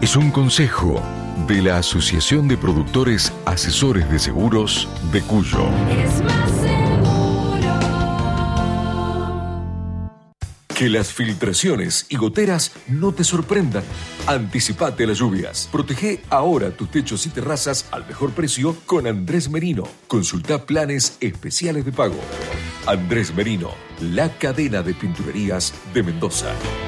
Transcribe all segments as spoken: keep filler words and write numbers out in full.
es un consejo de la Asociación de Productores Asesores de Seguros de Cuyo. Es más seguro. Que las filtraciones y goteras no te sorprendan. Anticipate a las lluvias. Protege ahora tus techos y terrazas al mejor precio con Andrés Merino. Consulta planes especiales de pago. Andrés Merino, la cadena de pinturerías de Mendoza.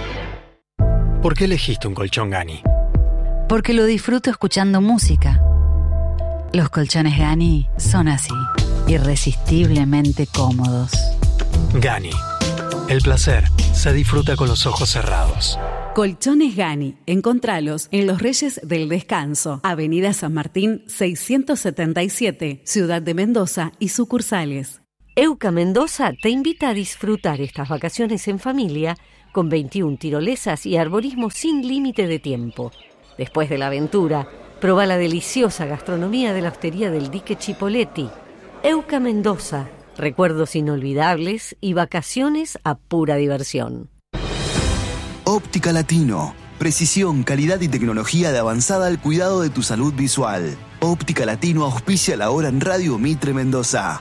¿Por qué elegiste un colchón Gani? Porque lo disfruto escuchando música. Los colchones Gani son así, irresistiblemente cómodos. Gani. El placer se disfruta con los ojos cerrados. Colchones Gani. Encontralos en Los Reyes del Descanso, Avenida San Martín seiscientos setenta y siete, Ciudad de Mendoza y sucursales. Euca Mendoza te invita a disfrutar estas vacaciones en familia con veintiuna tirolesas y arborismo sin límite de tiempo. Después de la aventura, proba la deliciosa gastronomía de la hostería del Dique Chipoletti. Euca Mendoza, recuerdos inolvidables y vacaciones a pura diversión. Óptica Latino. Precisión, calidad y tecnología de avanzada al cuidado de tu salud visual. Óptica Latino auspicia la hora en Radio Mitre Mendoza.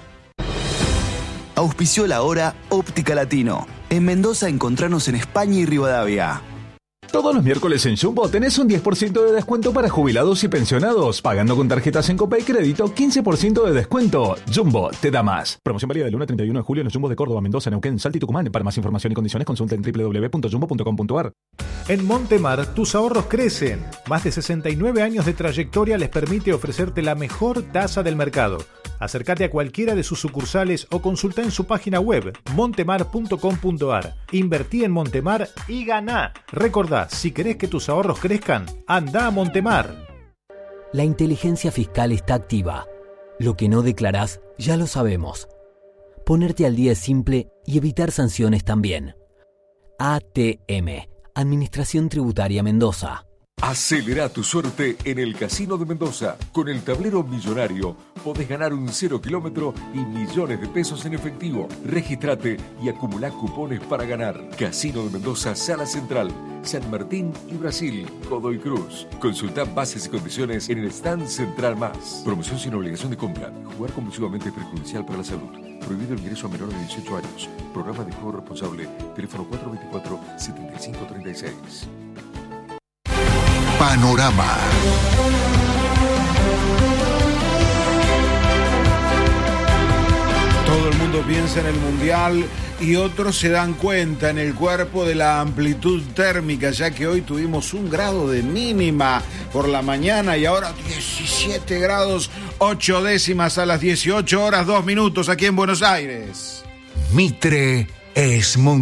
Auspició la hora Óptica Latino. En Mendoza encontranos en España y Rivadavia. Todos los miércoles en Jumbo tenés un diez por ciento de descuento para jubilados y pensionados. Pagando con tarjetas en Copay Crédito, quince por ciento de descuento. Jumbo te da más. Promoción válida del uno al treinta y uno de julio en los Jumbos de Córdoba, Mendoza, Neuquén, Salta y Tucumán. Para más información y condiciones consulta en doble u doble u doble u punto jumbo punto com punto a r. En Montemar, tus ahorros crecen. Más de sesenta y nueve años de trayectoria les permite ofrecerte la mejor tasa del mercado. Acércate a cualquiera de sus sucursales o consulta en su página web montemar punto com punto a r. Invertí en Montemar y ganá. Recordá, si querés que tus ahorros crezcan, anda a Montemar. La inteligencia fiscal está activa. Lo que no declarás, ya lo sabemos. Ponerte al día es simple y evitar sanciones también. A T M, Administración Tributaria Mendoza. Acelera tu suerte en el Casino de Mendoza. Con el tablero millonario podés ganar un cero kilómetro y millones de pesos en efectivo. Regístrate y acumulá cupones para ganar. Casino de Mendoza, Sala Central, San Martín y Brasil, Godoy Cruz. Consulta bases y condiciones en el stand Central Más. Promoción sin obligación de compra. Jugar compulsivamente es perjudicial para la salud. Prohibido el ingreso a menores de dieciocho años. Programa de juego responsable. Teléfono cuatro dos cuatro, siete cinco tres seis. Panorama. Todo el mundo piensa en el Mundial y otros se dan cuenta en el cuerpo de la amplitud térmica, ya que hoy tuvimos un grado de mínima por la mañana y ahora diecisiete grados, ocho décimas a las dieciocho horas, dos minutos aquí en Buenos Aires. Mitre es mundial.